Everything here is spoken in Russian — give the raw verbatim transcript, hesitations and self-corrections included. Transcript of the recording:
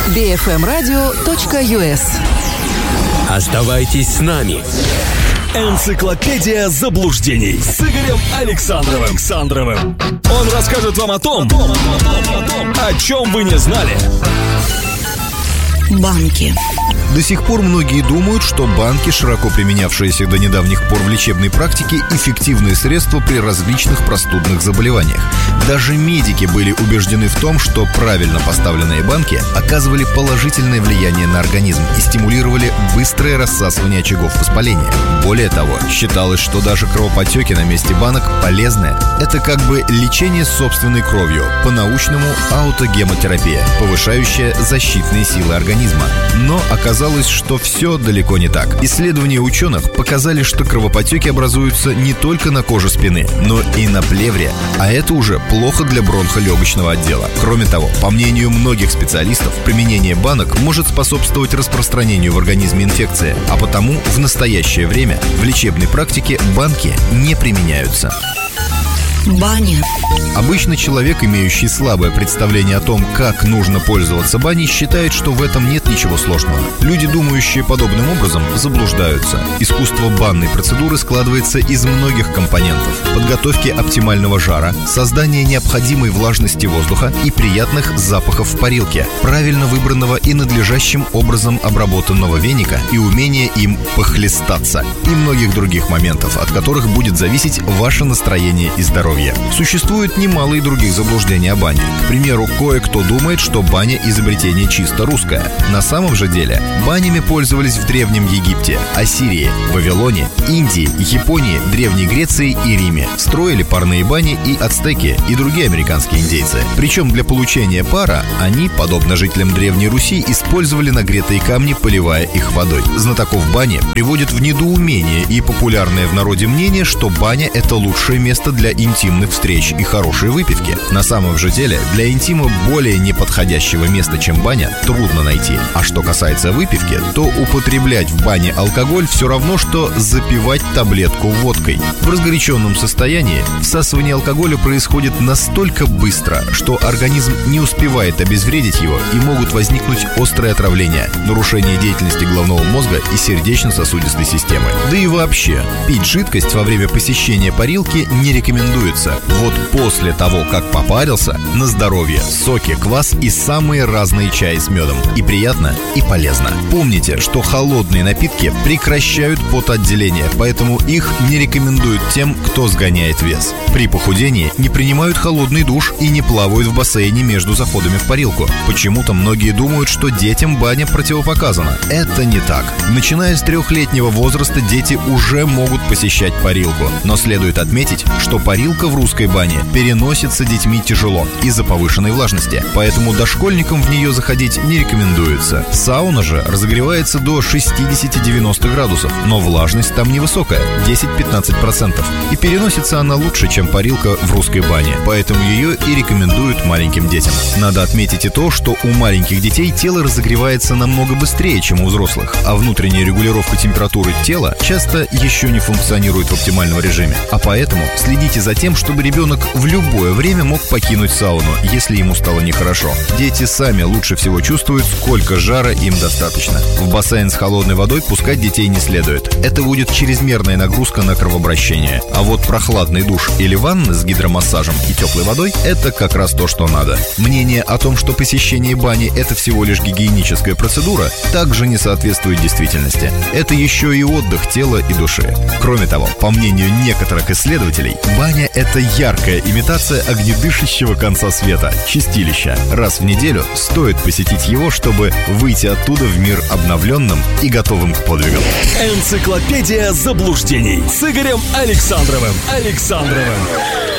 би эф эм радио точка ю эс. Оставайтесь с нами. Энциклопедия заблуждений с Игорем Александровым. Александровым. Он расскажет вам о том, о том, о том, о том, о чем вы не знали. Банки. До сих пор многие думают, что банки, широко применявшиеся до недавних пор в лечебной практике, эффективные средства при различных простудных заболеваниях. Даже медики были убеждены в том, что правильно поставленные банки оказывали положительное влияние на организм и стимулировали быстрое рассасывание очагов воспаления. Более того, считалось, что даже кровоподтеки на месте банок полезны. Это как бы лечение собственной кровью, по-научному аутогемотерапия, повышающая защитные силы организма. Но оказалось, Оказалось, что все далеко не так. Исследования ученых показали, что кровоподтеки образуются не только на коже спины, но и на плевре, а это уже плохо для бронхолегочного отдела. Кроме того, по мнению многих специалистов, применение банок может способствовать распространению в организме инфекции, а потому в настоящее время в лечебной практике банки не применяются. Баня. Обычно человек, имеющий слабое представление о том, как нужно пользоваться баней, считает, что в этом нет ничего сложного. Люди, думающие подобным образом, заблуждаются. Искусство банной процедуры складывается из многих компонентов: подготовки оптимального жара, создания необходимой влажности воздуха и приятных запахов в парилке, правильно выбранного и надлежащим образом обработанного веника и умения им похлестаться, и многих других моментов, от которых будет зависеть ваше настроение и здоровье. Существует немало и других заблуждений о бане. К примеру, кое-кто думает, что баня – изобретение чисто русское. На самом же деле банями пользовались в Древнем Египте, Ассирии, Вавилоне, Индии, Японии, Древней Греции и Риме. Строили парные бани и ацтеки, и другие американские индейцы. Причем для получения пара они, подобно жителям Древней Руси, использовали нагретые камни, поливая их водой. Знатоков бани приводят в недоумение и популярное в народе мнение, что баня – это лучшее место для интимных встреч и хорошей выпивки. На самом же деле, для интима более неподходящего места, чем баня, трудно найти. А что касается выпивки, то употреблять в бане алкоголь все равно, что запивать таблетку водкой. В разгоряченном состоянии всасывание алкоголя происходит настолько быстро, что организм не успевает обезвредить его, и могут возникнуть острые отравления, нарушение деятельности головного мозга и сердечно-сосудистой системы. Да и вообще, пить жидкость во время посещения парилки не рекомендуется. Вот после того, как попарился, на здоровье соки, квас и самые разные чаи с медом. И приятно, и полезно. Помните, что холодные напитки прекращают потоотделение, поэтому их не рекомендуют тем, кто сгоняет вес. При похудении не принимают холодный душ и не плавают в бассейне между заходами в парилку. Почему-то многие думают, что детям баня противопоказана. Это не так. Начиная с трехлетнего возраста дети уже могут посещать парилку. Но следует отметить, что парилка в русской бане переносится детьми тяжело из-за повышенной влажности, поэтому дошкольникам в нее заходить не рекомендуется. Сауна же разогревается до шестьдесят-девяносто градусов, но влажность там невысокая, десять-пятнадцать процентов, и переносится она лучше, чем парилка в русской бане, поэтому ее и рекомендуют маленьким детям. Надо отметить и то, что у маленьких детей тело разогревается намного быстрее, чем у взрослых, а внутренняя регулировка температуры тела часто еще не функционирует в оптимальном режиме, а поэтому следите за тем, чтобы ребенок в любое время мог покинуть сауну, если ему стало нехорошо. Дети сами лучше всего чувствуют, сколько жара им достаточно. В бассейн с холодной водой пускать детей не следует. Это будет чрезмерная нагрузка на кровообращение. А вот прохладный душ или ванна с гидромассажем и теплой водой – это как раз то, что надо. Мнение о том, что посещение бани – это всего лишь гигиеническая процедура, также не соответствует действительности. Это еще и отдых тела и души. Кроме того, по мнению некоторых исследователей, баня – это яркая имитация огнедышащего конца света – чистилища. Раз в неделю стоит посетить его, чтобы выйти оттуда в мир обновленным и готовым к подвигам. Энциклопедия заблуждений с Игорем Александровым. Александровым.